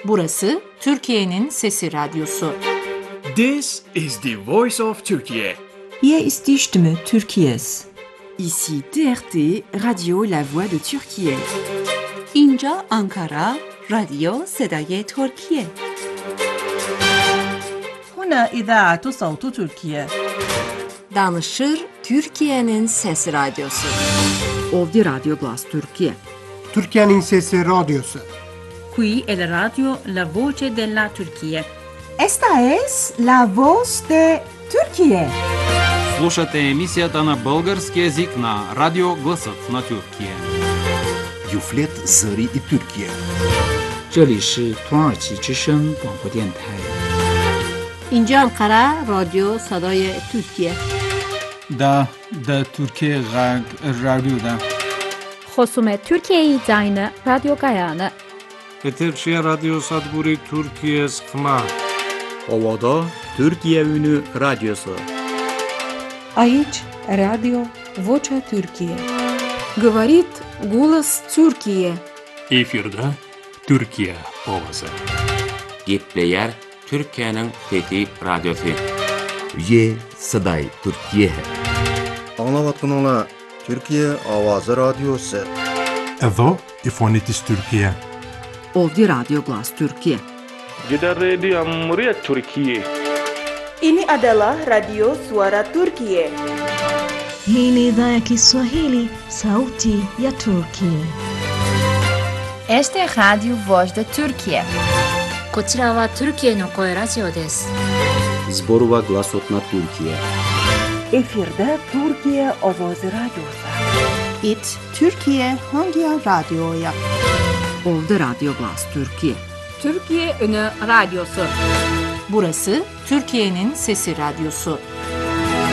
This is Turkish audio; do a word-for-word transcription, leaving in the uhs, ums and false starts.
Burası Türkiye'nin Sesi Radyosu. This is the voice of Turkey. Hier ist die Stimme Türkiye's. Ici T R T, Radio La Voix de Türkiye. اینجا آنکارا، رادیو صدای ترکیه. هنا إذاعة صوت تركيا. Danışır Türkiye'nin Sesi Radyosu. Ovdje Radio Glas Türkiye. Türkiye'nin Sesi Radyosu. Qui è la radio La Voce della Turchia. Esta es la voz de Türkiye. Слушате емисията на български език на Радио Гласът на Türkiye. Юфлет Зари и Türkiye. 这里是土耳其之声广播电台。 اینجا انقره رادیو صدای ترکیه. دا دا Türkiye رادیو دا. خصوم Türkiye زاین رادیو گایانه. Eterçiye Radyo Sadburi Türkiye Sıkma. Ovada Türkiye Ünü Radyosu. Aici Radio Vocea Türkiye. Говорит голос Türkiye. Efirde Türkiye ovası. Gepleyer Türkiye'nin Fethi Radyosu. Ye Saday Türkiye. Anlavatınla Türkiye Avazı Radyosu. Edo İfonitis Türkiye. Ovdje Radio Glas Türkiye. Jeda Radio Amriyat Türkiye. Ini adalah Radio Suara Turkiye. Hii ni idhaa ya Kiswahili, sauti ya Turkiye. Este es Radio Voz de Turkiye. こちらはトルキエの声ラジオです。 Zborova Glasot na Türkiye. Efirde Türkiye Ovozi Radyosu. It Türkiye Hangi Radyo'ya? Ovdje Radio Glas Türkiye. Türkiye Ünü Radyosu. Burası Türkiye'nin Sesi Radyosu.